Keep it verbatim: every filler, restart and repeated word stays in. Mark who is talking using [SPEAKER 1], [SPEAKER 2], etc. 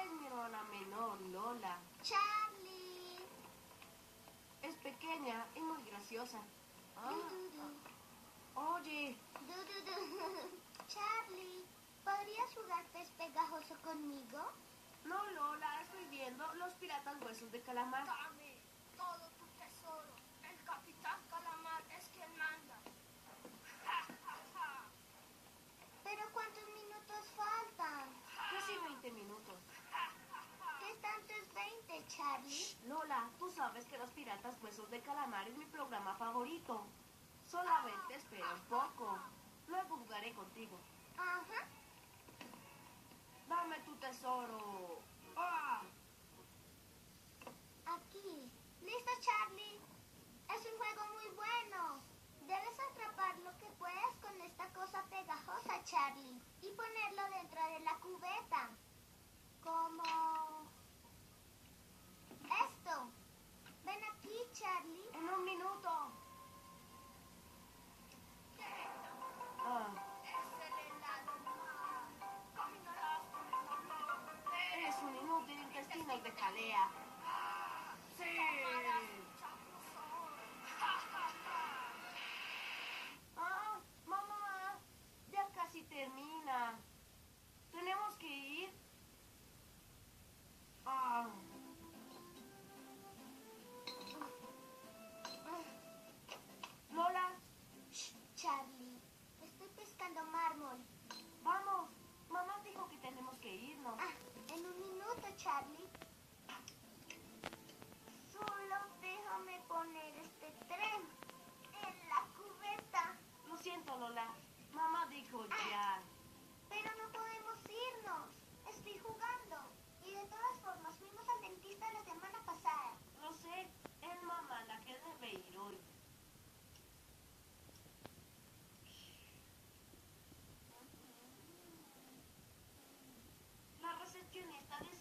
[SPEAKER 1] es mi hermana menor, Lola.
[SPEAKER 2] Charlie.
[SPEAKER 1] Es pequeña y muy graciosa. Ah,
[SPEAKER 2] Du, du, du.
[SPEAKER 1] ah. Oye,
[SPEAKER 2] Du, du, du. Charlie, ¿podrías jugar pez pegajoso conmigo?
[SPEAKER 1] no, Lola, estoy viendo Los Piratas Huesos de Calamar.
[SPEAKER 3] Dame todo tu tesoro. El Capitán Calamar es quien manda. Ja, ja, ja.
[SPEAKER 2] ¿Pero cuántos minutos faltan?
[SPEAKER 1] Casi veinte minutos.
[SPEAKER 2] ¿Qué tanto es veinte, Charlie?
[SPEAKER 1] Lola, tú sabes que Los Piratas Huesos de Calamar es mi programa favorito. Solamente espera un poco. Luego jugaré contigo.
[SPEAKER 2] Ajá.
[SPEAKER 1] Dame tu tesoro. ¡Ah!
[SPEAKER 2] Aquí. ¿Listo, Charlie? Es un juego muy bueno. Debes atrapar lo que puedas con esta cosa pegajosa, Charlie, y ponerlo dentro de la cubeta. Como esto. Ven aquí, Charlie.
[SPEAKER 1] En un minuto. Ah,
[SPEAKER 3] Es el helado mar. Caminarás por el olor.
[SPEAKER 1] eres un inútil intestino de jalea. Sí.
[SPEAKER 3] Tomarás un chapuzón. Ja, ja, ja.
[SPEAKER 1] Ah, mamá, ya casi termina. ¿Tenemos que ir? Ah. Lola,
[SPEAKER 2] Shh, Charlie. Estoy pescando mármol.
[SPEAKER 1] vamos. Mamá dijo que tenemos que irnos.
[SPEAKER 2] Ah, en un minuto, Charlie. Solo déjame poner este tren en la cubeta.
[SPEAKER 1] Lo siento, Lola. Mamá dijo ya.
[SPEAKER 2] Pero no podemos irnos. Estoy jugando. Y de todas formas, fuimos al dentista la semana pasada.
[SPEAKER 1] Lo sé, es mamá la que debe ir hoy. La recepcionista dice